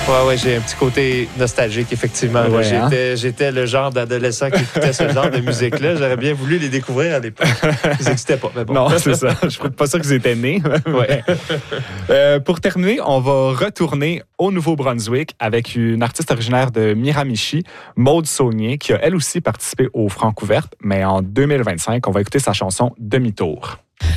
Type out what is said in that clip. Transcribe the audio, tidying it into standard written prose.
Ouais, j'ai un petit côté nostalgique, effectivement. Ouais, J'étais le genre d'adolescent qui écoutait ce genre de musique-là. J'aurais bien voulu les découvrir à l'époque. Ils n'existaient pas, mais bon. Non, c'est ça. Je ne suis pas sûr qu'ils étaient nés. Ouais. Pour terminer, on va retourner au Nouveau-Brunswick avec une artiste originaire de Miramichi, Maude Saunier, qui a elle aussi participé au Francouverte, mais en 2025, on va écouter sa chanson Demi-tour.